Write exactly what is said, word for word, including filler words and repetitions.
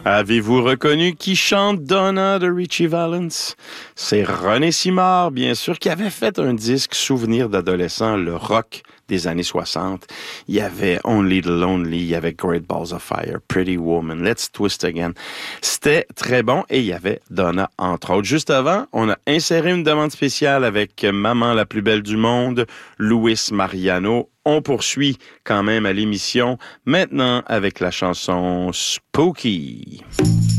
Avez-vous reconnu qui chante Donna de Richie Valens? C'est René Simard, bien sûr, qui avait fait un disque souvenir d'adolescent, le rock des années soixante. Il y avait Only the Lonely, il y avait Great Balls of Fire, Pretty Woman, Let's Twist Again. C'était très bon et il y avait Donna, entre autres. Juste avant, on a inséré une demande spéciale avec Maman la plus belle du monde, Luis Mariano. On poursuit quand même à l'émission, maintenant avec la chanson Spooky.